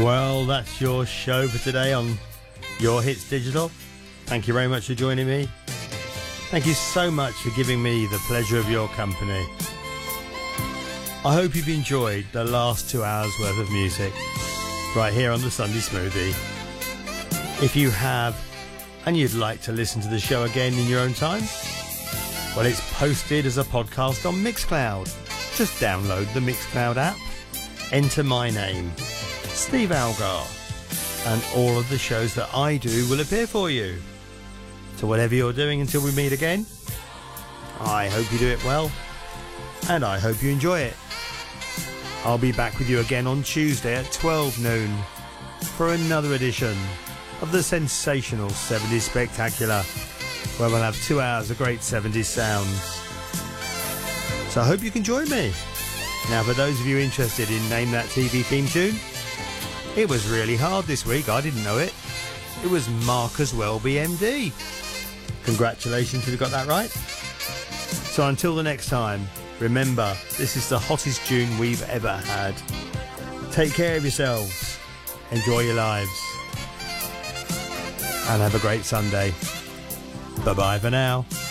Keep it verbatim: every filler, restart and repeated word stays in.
Well, that's your show for today on Your Hits Digital. Thank you very much for joining me. Thank you so much for giving me the pleasure of your company. I hope you've enjoyed the last two hours worth of music right here on the Sunday Smoothie. If you have and you'd like to listen to the show again in your own time, well, it's posted as a podcast on Mixcloud. Just download the Mixcloud app, enter my name, Steve Algar, and all of the shows that I do will appear for you. So whatever you're doing until we meet again, I hope you do it well, and I hope you enjoy it. I'll be back with you again on Tuesday at twelve noon for another edition of the sensational seventies Spectacular, where we'll have two hours of great seventies sounds. So I hope you can join me. Now, for those of you interested in Name That T V theme tune, it was really hard this week. I didn't know it. It was Marcus Welby, M D. Congratulations if you got that right. So until the next time, remember, this is the hottest tune we've ever had. Take care of yourselves. Enjoy your lives. And have a great Sunday. Bye-bye for now.